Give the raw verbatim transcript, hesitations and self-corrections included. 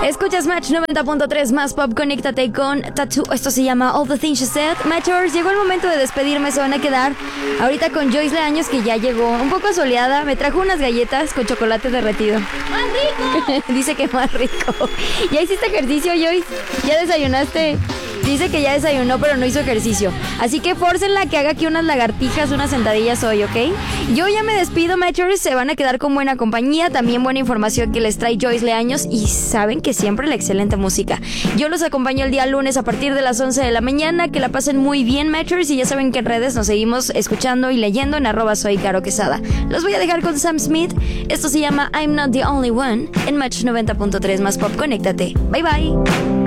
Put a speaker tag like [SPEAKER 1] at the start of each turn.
[SPEAKER 1] Escuchas Match noventa punto tres más pop, conéctate con Tattoo. Esto se llama All the Things She Said. Matchers, llegó el momento de despedirme. Se van a quedar ahorita con Joyce Leaños, que ya llegó un poco asoleada. Me trajo unas galletas con chocolate derretido.
[SPEAKER 2] ¡Más rico!
[SPEAKER 1] Dice que más rico. ¿Ya hiciste ejercicio, Joyce? ¿Ya desayunaste? Dice que ya desayunó, pero no hizo ejercicio. Así que fórcenla que haga aquí unas lagartijas, unas sentadillas hoy, ¿ok? Yo ya me despido, Matchers. Se van a quedar con buena compañía. También buena información que les trae Joyce Leaños. Y saben que siempre la excelente música. Yo los acompaño el día lunes a partir de las once de la mañana. Que la pasen muy bien, Matchers. Y ya saben que en redes nos seguimos escuchando y leyendo en arroba soy Caro Quesada. Los voy a dejar con Sam Smith. Esto se llama I'm Not the Only One en Match noventa punto tres más pop. Conéctate. Bye bye.